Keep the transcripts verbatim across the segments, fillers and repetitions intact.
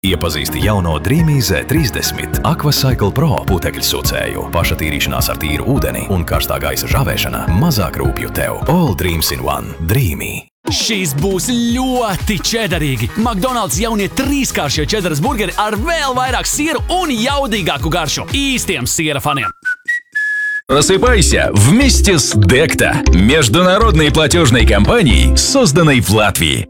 Iepazīsti jauno Dreamy Z trīsdesmit Aquacycle Pro putekļu sūcēju. Pašatīrīšanās ar tīru ūdeni un karstā gaisa žāvēšana mazāk rūpju tev. All dreams in one. Dreamy. Šis būs ļoti čederīgi. McDonald's jaunie trīskāršie čederas burgeri ar vēl vairāk sieru un jaudīgāku garšu. Īstiem siera faniem. Просыпайся вместе с Декта, международной платежной компанией, созданной в Латвии.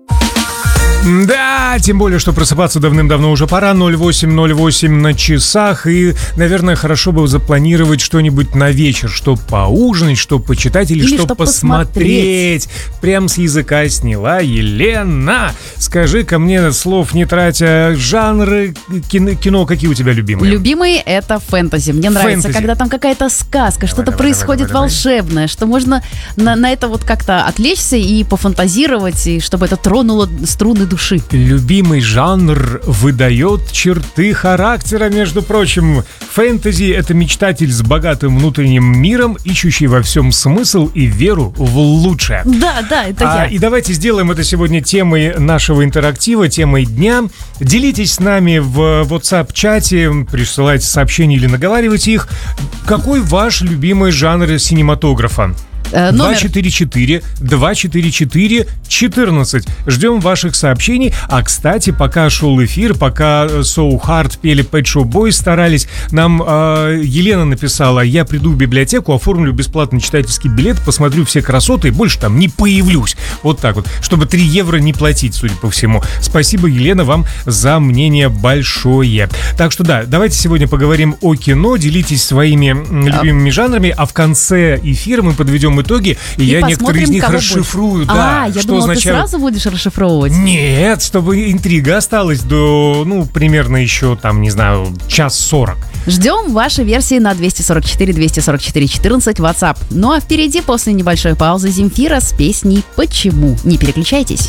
Да, тем более, что просыпаться давным-давно уже пора, ноль восемь ноль восемь на часах, и, наверное, хорошо бы запланировать что-нибудь на вечер, что поужинать, что почитать или, или что что посмотреть. посмотреть. Прям с языка сняла. Елена, скажи-ка мне, слов не тратя, жанры кино, кино какие у тебя любимые? Любимые — это фэнтези. Мне нравится, Фэнтези. Когда там какая-то сказка, Давай, что-то давай, происходит давай, давай, волшебное, что можно на, на это вот как-то отвлечься и пофантазировать, и чтобы это тронуло струны души. Любимый жанр выдает черты характера, между прочим. Фэнтези — это мечтатель с богатым внутренним миром, ищущий во всем смысл и веру в лучшее. Да, да, это а, я. И давайте сделаем это сегодня темой нашего интерактива, темой дня. Делитесь с нами в WhatsApp-чате, присылайте сообщения или наговаривайте их. Какой ваш любимый жанр синематографа? два четыре четыре два четыре четыре четырнадцать. Ждем ваших сообщений. А, кстати, пока шел эфир, пока So Hard пели Pet Shop Boys, старались, нам э, Елена написала: я приду в библиотеку, оформлю бесплатный читательский билет, посмотрю все красоты и больше там не появлюсь. Вот так вот, чтобы три евро не платить, судя по всему. Спасибо, Елена, вам за мнение большое. Так что да, давайте сегодня поговорим о кино, делитесь своими любимыми жанрами, а в конце эфира мы подведем итоги, и, и я некоторые из них расшифрую. Да, а, я что думала, означает... ты сразу будешь расшифровывать. Нет, чтобы интрига осталась до, ну, примерно еще, там, не знаю, час сорок. Ждем ваши версии на двести сорок четыре двести сорок четыре четырнадцать WhatsApp. Ну а впереди, после небольшой паузы, Земфира с песней «Почему?». Не переключайтесь.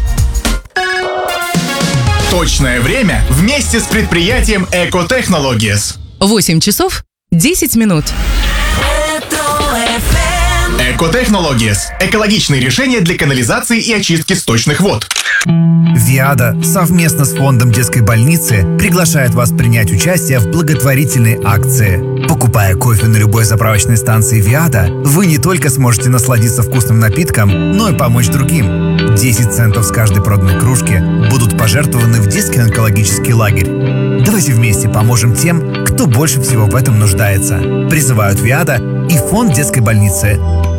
Точное время вместе с предприятием Eco Technologies. восемь часов десять минут. Eco Technologies – экологичные решения для канализации и очистки сточных вод. Виада совместно с фондом детской больницы приглашает вас принять участие в благотворительной акции. Покупая кофе на любой заправочной станции Виада, вы не только сможете насладиться вкусным напитком, но и помочь другим. десять центов с каждой проданной кружки будут пожертвованы в детский онкологический лагерь. Давайте вместе поможем тем, кто больше всего в этом нуждается. Призывают Виада и фонд детской больницы.